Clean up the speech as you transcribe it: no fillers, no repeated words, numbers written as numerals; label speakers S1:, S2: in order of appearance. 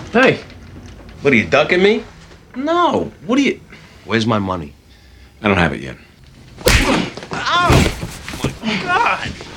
S1: Hey,
S2: What, are you ducking me?
S1: no. What are you...
S2: Where's my money?
S3: I don't have it yet.
S1: Ow! Oh, my God!